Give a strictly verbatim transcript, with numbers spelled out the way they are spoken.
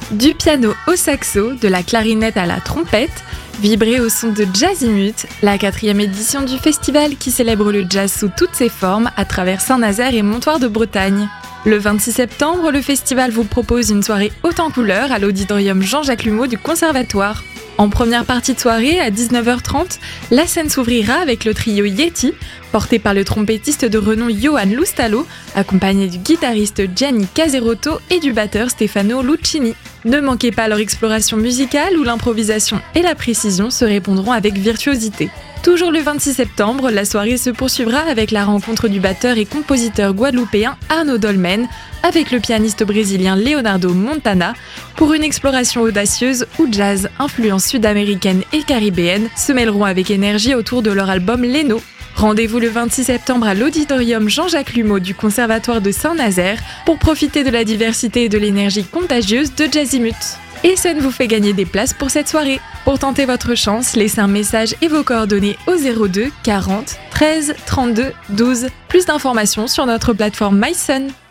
Du piano au saxo, de la clarinette à la trompette, vibrez au son de Jazzimut, la quatrième édition du festival qui célèbre le jazz sous toutes ses formes à travers Saint-Nazaire et Montoire de Bretagne. Le vingt-six septembre, le festival vous propose une soirée haute en couleurs à l'auditorium Jean-Jacques Lumeau du Conservatoire. En première partie de soirée, à dix-neuf heures trente, la scène s'ouvrira avec le trio Yeti, porté par le trompettiste de renom Johan Loustalo, accompagné du guitariste Gianni Caserotto et du batteur Stefano Luccini. Ne manquez pas leur exploration musicale où l'improvisation et la précision se répondront avec virtuosité. Toujours le vingt-six septembre, la soirée se poursuivra avec la rencontre du batteur et compositeur guadeloupéen Arnaud Dolmen avec le pianiste brésilien Leonardo Montana pour une exploration audacieuse où jazz, influences sud-américaines et caribéennes se mêleront avec énergie autour de leur album Leno. Rendez-vous le vingt-six septembre à l'auditorium Jean-Jacques Lumeau du Conservatoire de Saint-Nazaire pour profiter de la diversité et de l'énergie contagieuse de Jazzimut. Essen vous fait gagner des places pour cette soirée. Pour tenter votre chance, laissez un message et vos coordonnées au zéro deux quarante treize trente-deux douze. Plus d'informations sur notre plateforme MySun.